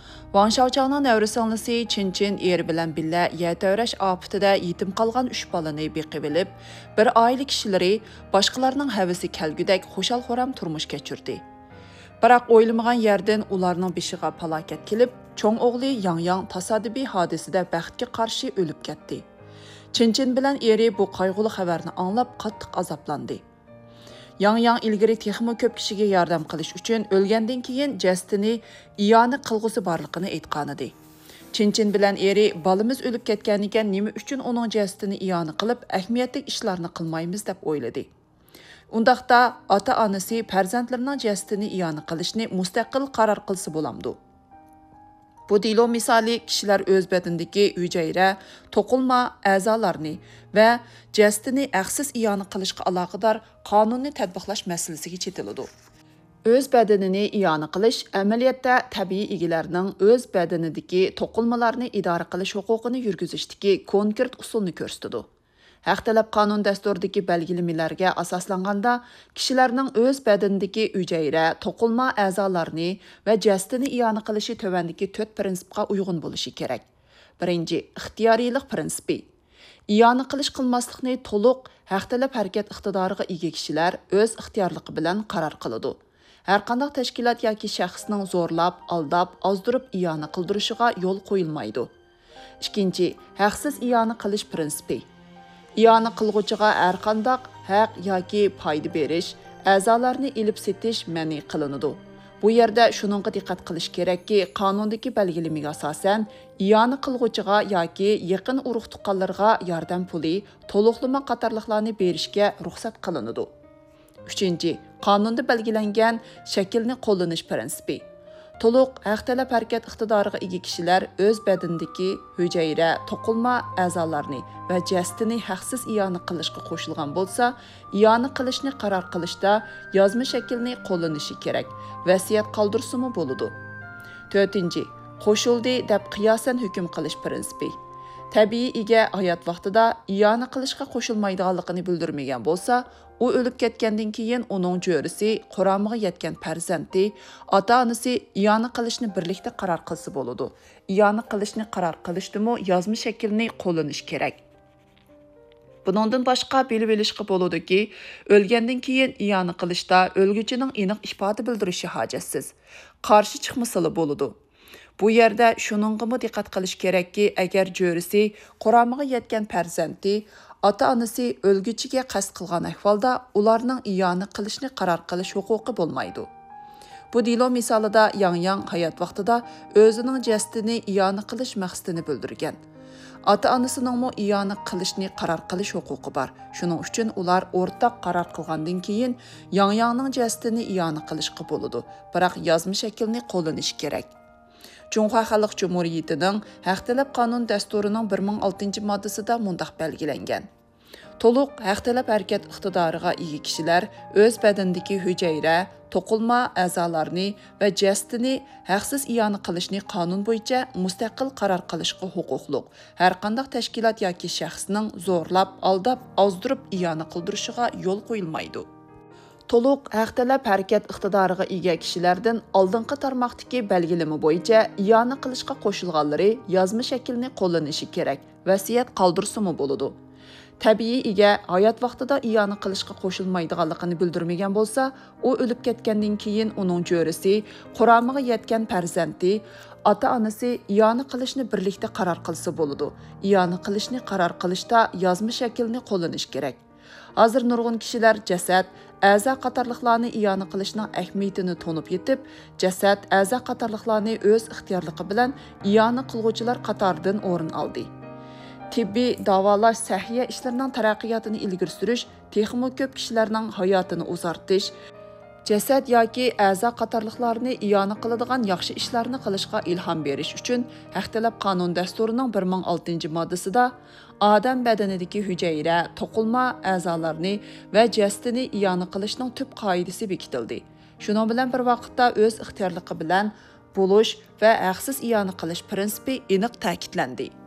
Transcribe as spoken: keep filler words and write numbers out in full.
Wang Xiaochangның nəvrisanlısı Çin-Çin eri bilan billa yetəvrəş afətində yetim qalğan üç balını beqib bilib, bir ailə kişiləri başqalarının həvəsi kəlgüdək xoşal-xoram turmuş keçirdi. Biroq o'ylamagan yerdən ularning beshiga falokat kelib, cho'ng o'g'li Yang Yang tasodifiy hodisada baxtga qarshi o'lib ketdi. Çin-Çin bilan eri bu qayg'uli xabarni anglab qattiq azoblandi. Yang Yang ilgari texmo ko'p kishiga yordam qilish uchun o'lgandan keyin jasadini iyoni qilg'usi borligini aytgan edi. Çin-Çin bilan eri balamiz o'lib ketgan ekan, nima uchun uning jasadini iyoni qilib, ahamiyatli ishlarni qilmaymiz deb o'yladi. Undaqda ota-onasi farzandlarining jasadini iyoni qilishni mustaqil qaror qilsa bo'lamdi. Bu dilo misali kishilar o'z badandagi hujayra, to'qilma a'zolarni va jasadini haqsiz iyoni qilishga aloqador qonunni tatbiqlash masalasiga chetiladi. O'z badanini iyoni qilish amaliyotda tabiiy egalarining o'z badanidagi to'qilmalarni idora qilish huquqini yurgizishdagi konkret usulni ko'rsatadi. Haq talab qonun dasturidagi belgilamalarga asoslanganda kishilarning o'z badanidagi hujayra, to'qilma a'zolarini va jasadini iyoni qilishi tövəndagi to'rt prinsipga uyg'un bo'lishi kerak. Birinchi, ixtiyoriylik prinsipi. Iyoni qilish qilmaslikni to'liq haq talab harakat iqtidoriga ega kishilar o'z ixtiyorligi bilan qaror qiladi. Har qanday tashkilot yoki shaxsning zo'rlab, aldab, ozdirib iyoni qildirishiga yo'l qo'yilmaydi. Ikkinchi, haqsiz iyoni qilish prinsipi. İyoni qilg'uchiga har qanday haq yoki foyda berish, a'zolarni ilib setish ma'ni qilinadi. Bu yerda shuningga diqqat qilish kerakki, qonundagi belgilamaga asosan iyoni qilg'uchiga yoki yaqin urug' tuqqanlarga yordam puli, to'liqlama qatorliqlarni berishga ruxsat qilinadi. Uchinchi, qonunda belgilangan shaklni qo'llanish prinsipi. To'liq haq talab harakat iqtidoriga ega kishilar o'z badanidagi hujayra, to'qilma a'zolarni va jasadini haqsiz iyoni qilishga qo'shilgan bo'lsa, iyoni qilishni qaror qilishda yozma shaklni qo'llanishi kerak. Vasiyat qoldirsimi bo'ladi. To'rtinchi, qo'shildi deb qiyosan hukm qilish prinsipi. Tabiiy ega hayot vaqtida iyoni qilishga qo'shilmaydiganligini bildirmagan bo'lsa, u o'lib ketgandan keyin uning jo'risi, quramiga yetgan farzandi, ota-onasi iyoni qilishni birlikda qaror qilsa bo'ladi. Iyoni qilishni qaror qilishdimi yozma shaklni qo'llanish kerak. Buningdan boshqa bilib olishga bo'ladiki, o'lgandan keyin iyoni qilishda o'lguchining aniq ifoda bildirishi hojatsiz. Qarshi chiqmasala bo'ladi. Bu yerda shuningga diqqat qilish kerakki, agar jo'risi, quramiga yetgan farzandi, ota-onasi o'lguchiga qasd qilgan ahvolda ularning iyoni qilishni qaror qilish huquqi bo'lmaydi. Bu dilo misolida Yang Yang hayot vaqtida o'zining jasadini iyoni qilish maqsadini bildirgan. Ota-onasining mo iyoni qilishni qaror qilish huquqi bor. Shuning uchun ular o'rtaq qaror qilgandan keyin Yang Yangning jasadini iyoni qilishga bo'ladi. Biroq yozma shaklni qo'llanish kerak. Cumhuriyet Xalq Cumhuriyetining haq talab qonun dasturining bir ming oltinchi moddasida mundaq belgilangan. To'liq haq talab harakat iqtidoriga ega kishilar o'z badanidagi hujayra, to'qilma a'zolarni va jasadini haqsiz iyoni qilishni qonun bo'yicha mustaqil qaror qilishga huquqliq. Har qanday tashkilot yoki shaxsning zo'rlab, aldab, ozdirib iyoni qildirishiga yo'l qo'yilmaydi. To'liq haq talab harakat iqtidoriga ega kishilardan oldingi tarmoqdagi belgilama bo'yicha iyoni qilishga qo'shilganlari yozma shaklni qo'llanishi kerak. Vasiyat qoldirsimi bo'ladi. Tabiiy ega hayot vaqtida iyoni qilishga qo'shilmaydiganligini bildirmagan bo'lsa, u o'lib ketgandan keyin uning jo'risi, quramiga yetgan farzandi, ota-onasi iyoni qilishni birlikda qaror qilsa bo'ladi. Iyoni qilishni qaror qilishda yozma shaklni qo'llanish kerak. Hozir nurg'un kishilar jasad, a'zo qatorliqlarni iyoni qilishning ahamiyatini to'nib yetib, jasad, a'zo qatorliqlarni o'z ixtiyorligi bilan iyoni qilguvchilar qatoridan o'rin oldi. Tibbiy davolash sahiya ishlarining taraqqiyotini ilgari surish, texmo ko'p kishilarning hayotini uzartish, jasad yoki a'zo qatorliqlarni iyoni qiladigan yaxshi ishlarni qilishga ilhom berish uchun haq talab qonun dasturining bir ming oltinchi moddasida odam badanidagi hujayra, to'qilma a'zolarni va jasadini iyoni qilishning tub qoidasi bekitildi. Shuning bilan bir vaqtda o'z ixtiyorligi bilan bo'lish va haqsiz iyoni qilish prinsipi aniq ta'kidlandi.